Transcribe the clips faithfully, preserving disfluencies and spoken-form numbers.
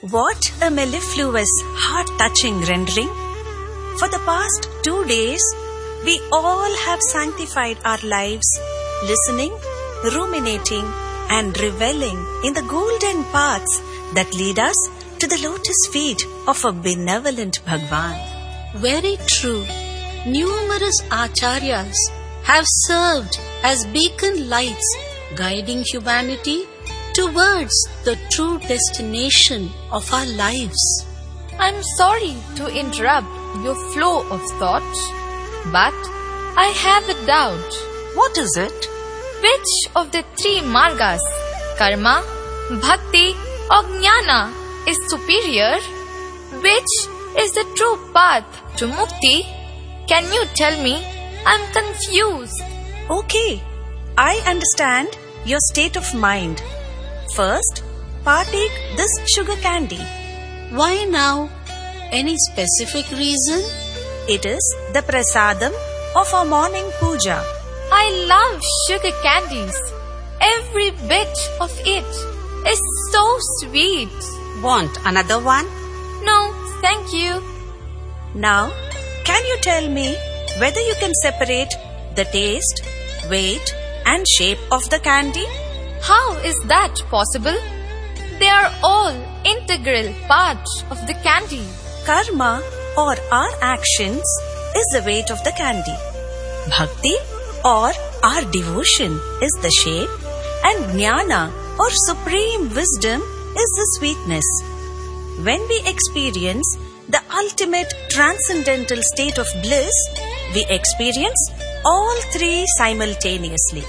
What a mellifluous, heart-touching rendering. For the past two days, we all have sanctified our lives, listening, ruminating, and reveling in the golden paths that lead us to the lotus feet of a benevolent Bhagwan. Very true. Numerous acharyas have served as beacon lights, guiding humanity towards the true destination of our lives. I'm sorry to interrupt your flow of thought, but I have a doubt. What is it? Which of the three margas, karma, bhakti or jnana, is superior? Which is the true path to mukti? Can you tell me? I'm confused. Okay, I understand your state of mind. First, partake this sugar candy. Why now? Any specific reason? It is the prasadam of our morning puja. I love sugar candies. Every bit of it is so sweet. Want another one? No, thank you. Now, can you tell me whether you can separate the taste, weight, and shape of the candy? How is that possible? They are all integral parts of the candy. Karma or our actions is the weight of the candy. Bhakti or our devotion is the shape, and jnana or supreme wisdom is the sweetness. When we experience the ultimate transcendental state of bliss, we experience all three simultaneously.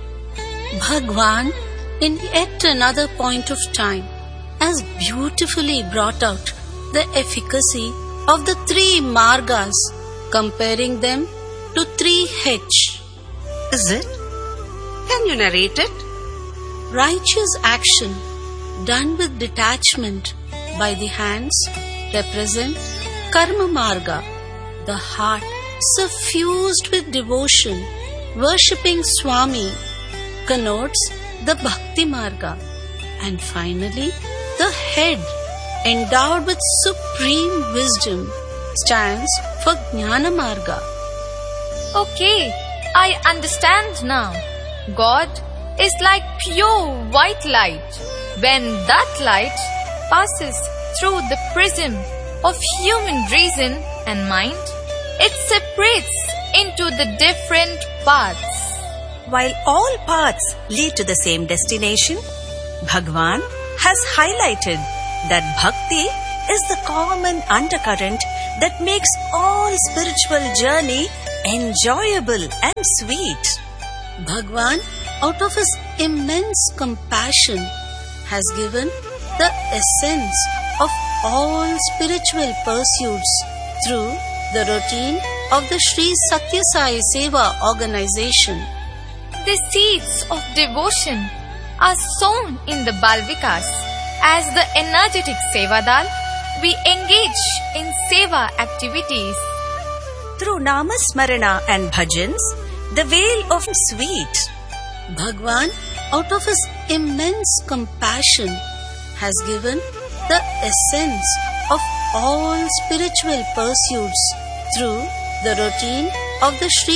Bhagwan, in yet another point of time, has beautifully brought out the efficacy of the three margas, comparing them to three H. Is it? Can you narrate it? Righteous action done with detachment by the hands represent karma marga. The heart suffused with devotion, worshipping Swami, connotes the bhakti marga. And finally, the head, endowed with supreme wisdom, stands for jnana marga. Okay, I understand now. God is like pure white light. When that light passes through the prism of human reason and mind, it separates into the different paths. While all paths lead to the same destination, Bhagwan has highlighted that bhakti is the common undercurrent that makes all spiritual journey enjoyable and sweet. Bhagwan, out of his immense compassion, has given the essence of all spiritual pursuits through the routine of the Sri Satya Sai Seva organization. The seeds of devotion are sown in the Balvikas. As the energetic Sevadal, we engage in Seva activities. Through Namasmarana and Bhajans, the veil of sweet. Bhagwan, out of his immense compassion, has given the essence of all spiritual pursuits through the routine of the Sri